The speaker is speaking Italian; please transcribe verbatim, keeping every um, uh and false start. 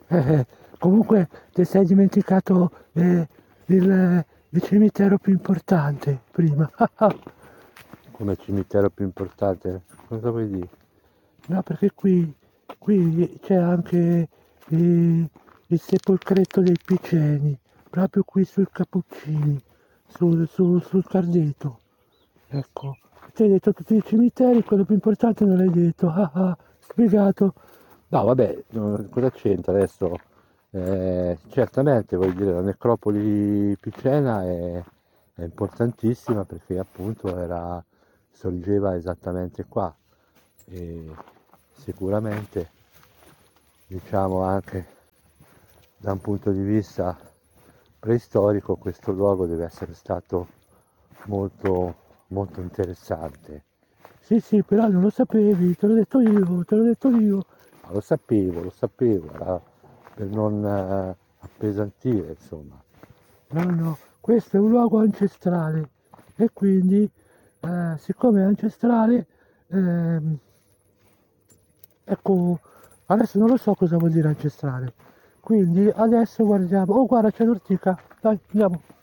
Eh, comunque ti sei dimenticato eh, il, il cimitero più importante prima. Come cimitero più importante? Cosa vuoi dire? No, perché qui, qui c'è anche eh, il sepolcreto dei Piceni, proprio qui sul Cappuccini, sul, sul, sul Cardeto. Ecco, ti hai detto tutti i cimiteri, quello più importante non l'hai detto. Ah, ah, spiegato. No, vabbè, no, cosa c'entra adesso? Eh, certamente, voglio dire, la necropoli picena è, è importantissima perché appunto era, sorgeva esattamente qua e sicuramente, diciamo anche da un punto di vista preistorico, questo luogo deve essere stato molto, molto interessante. Sì, sì, però non lo sapevi, te l'ho detto io, te l'ho detto io. Ma lo sapevo, lo sapevo, era per non eh, appesantire, insomma. No, no, questo è un luogo ancestrale e quindi, eh, siccome è ancestrale, ehm, ecco, adesso non lo so cosa vuol dire ancestrale. Quindi adesso guardiamo. Oh, guarda, c'è l'ortica. Dai, andiamo.